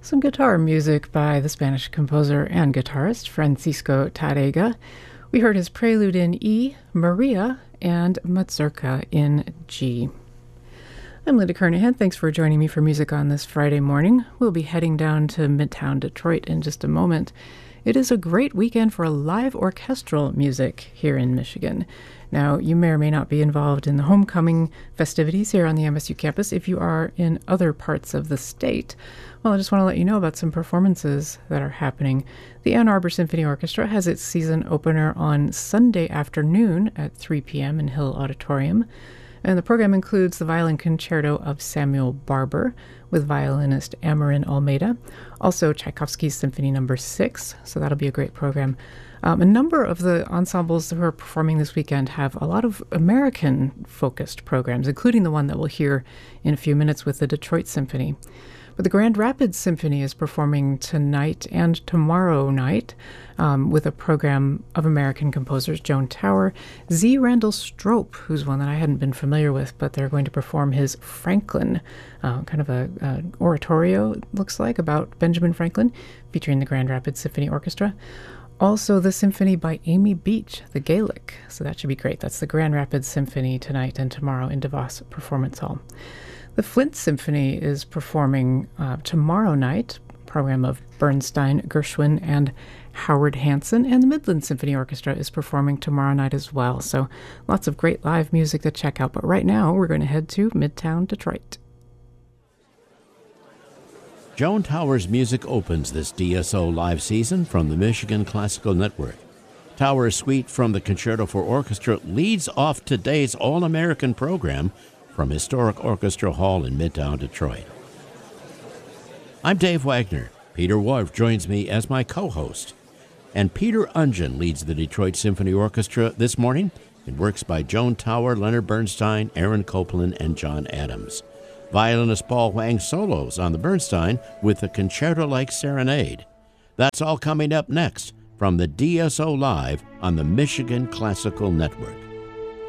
Some guitar music by the Spanish composer and guitarist Francisco Tárrega. We heard his prelude in E, Maria, and Mazurka in G. I'm Linda Kernahan. Thanks for joining me for music on this Friday morning. We'll be heading down to Midtown Detroit in just a moment. It is a great weekend for live orchestral music here in Michigan. Now, you may or may not be involved in the homecoming festivities here on the MSU campus. If you are in other parts of the state, well, I just want to let you know about some performances that are happening. The Ann Arbor Symphony Orchestra has its season opener on Sunday afternoon at 3 p.m. in Hill Auditorium. And the program includes the violin concerto of Samuel Barber with violinist Amarin Almeida. Also Tchaikovsky's Symphony No. 6, so that'll be a great program. A number of the ensembles who are performing this weekend have a lot of American-focused programs, including the one that we'll hear in a few minutes with the Detroit Symphony. But the Grand Rapids Symphony is performing tonight and tomorrow night with a program of American composers, Joan Tower, Z. Randall Strope, who's one that I hadn't been familiar with, but they're going to perform his Franklin, kind of a oratorio, it looks like, about Benjamin Franklin, featuring the Grand Rapids Symphony Orchestra. Also, the symphony by Amy Beach, the Gaelic. So that should be great. That's the Grand Rapids Symphony tonight and tomorrow in DeVos Performance Hall. The Flint Symphony is performing tomorrow night, a program of Bernstein, Gershwin, and Howard Hanson, and the Midland Symphony Orchestra is performing tomorrow night as well. So lots of great live music to check out. But right now, we're going to head to Midtown Detroit. Joan Tower's music opens this DSO live season from the Michigan Classical Network. Tower's suite from the Concerto for Orchestra leads off today's All-American program from Historic Orchestra Hall in Midtown Detroit. I'm Dave Wagner. Peter Wharf joins me as my co-host. And Peter Ungen leads the Detroit Symphony Orchestra this morning in works by Joan Tower, Leonard Bernstein, Aaron Copland, and John Adams. Violinist Paul Wang solos on the Bernstein with the Concerto-like Serenade. That's all coming up next from the DSO Live on the Michigan Classical Network.